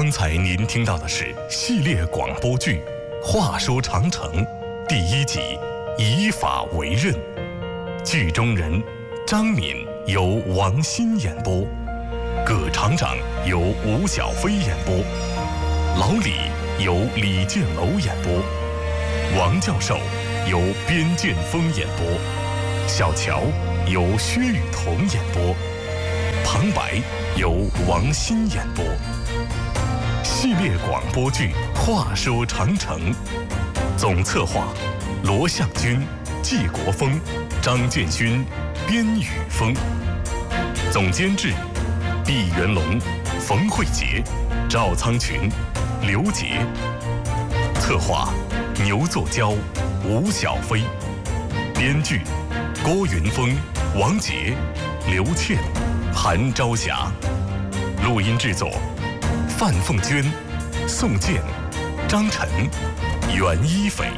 刚才您听到的是系列广播剧《话说长城》第1集《以法为刃》，剧中人张敏由王鑫演播，葛厂长由吴小飞演播，老李由李建楼演播，王教授由边建峰演播，小乔由薛雨桐演播，旁白由王鑫演播。系列广播剧《话说长城》，总策划罗向军、季国峰、张建勋、边宇峰，总监制毕元龙、冯慧杰、赵苍群、刘杰，策划牛作娇、吴小飞，编剧郭云峰、王杰、刘倩、韩朝霞，录音制作范凤娟、宋健、张晨、袁一斐。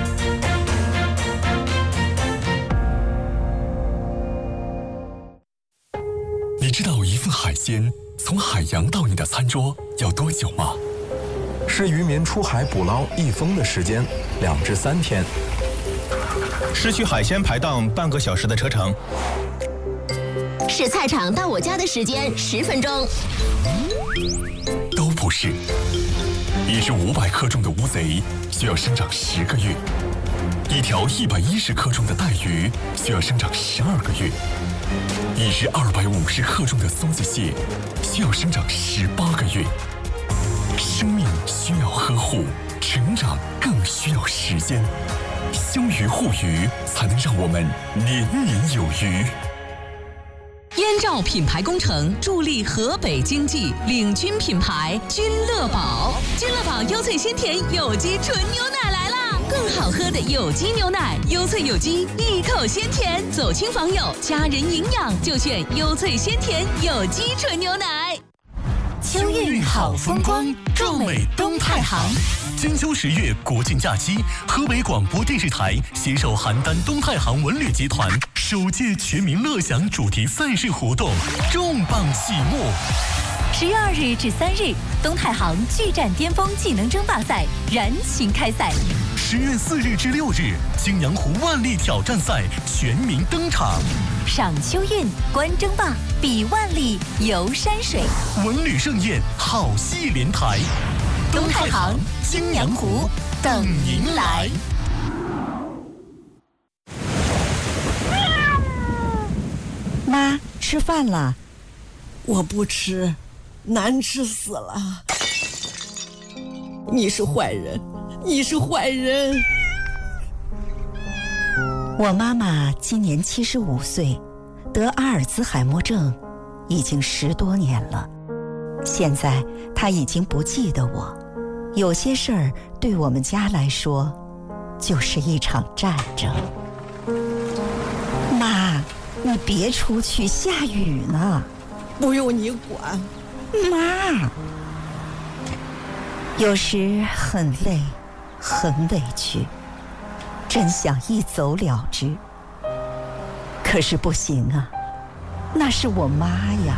你知道一份海鲜从海洋到你的餐桌要多久吗？ 是渔民出海捕捞一封的时间2至3天， 是去海鲜排档半个小时的车程， 是菜场到我家的时间10分钟。 都不是。一只500克重的乌贼需要生长10个月，一条110克重的带鱼需要生长12个月，一只250克重的松子蟹需要生长18个月。生命需要呵护，成长更需要时间。休渔护渔，才能让我们年年有余。 燕赵品牌工程助力河北经济，领军品牌君乐宝。君乐宝优萃鲜甜有机纯牛奶来啦！更好喝的有机牛奶，优萃有机，一口鲜甜，走亲访友，家人营养就选优萃鲜甜有机纯牛奶。 秋韵好风光，壮美东太行。 金秋10月国庆假期，河北广播电视台携手邯郸东太行文旅集团首届全民乐享主题赛事活动重磅启幕。 10月2日至3日，东太行巨战巅峰技能争霸赛燃情开赛。 10月4日至6日，青阳湖万历挑战赛全民登场。 赏秋韵，观争霸，比万历，游山水， 文旅盛宴，好戏连台。 东太行、青阳湖等您来。 妈，吃饭了。 我不吃，难吃死了。你是坏人，你是坏人。 我妈妈今年75岁，得阿尔兹海默症已经10多年了。现在她已经不记得我，有些事儿对我们家来说就是一场战争。妈，你别出去，下雨呢。 不用你管。 妈，有时很累，很委屈，真想一走了之。可是不行啊，那是我妈呀。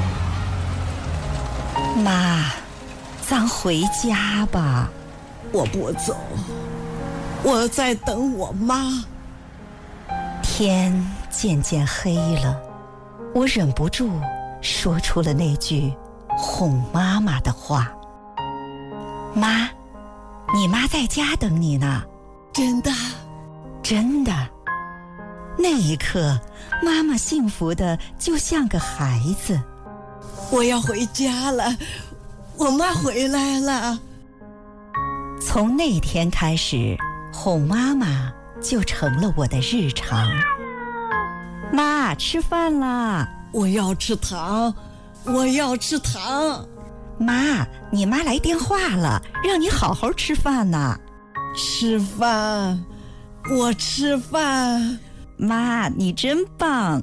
妈，咱回家吧。 我不走，我在等我妈。 天渐渐黑了，我忍不住说出了那句哄妈妈的话。妈，你妈在家等你呢。 真的？ 真的。那一刻，妈妈幸福的就像个孩子。 我要回家了，我妈回来了。 从那天开始，哄妈妈就成了我的日常。妈，吃饭啦！ 我要吃糖，我要吃糖。 妈，你妈来电话了，让你好好吃饭呢。 吃饭，我吃饭。 妈，你真棒。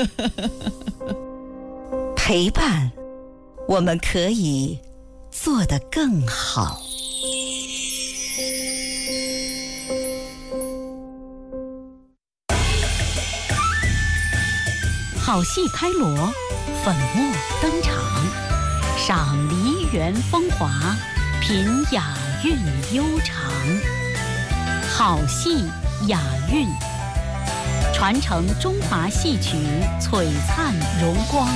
陪伴，我们可以做得更好。 好戏开锣，粉墨登场，赏梨圆风华，品雅韵悠长。好戏雅韵，传承中华戏曲璀璨荣光。